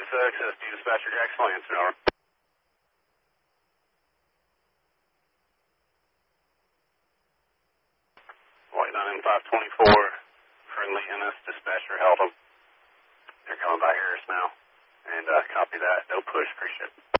access to dispatcher Jackson Lansing, over. White 9524, friendly NS dispatcher held them. They're coming by Harris now. And copy that. No push. Appreciate it.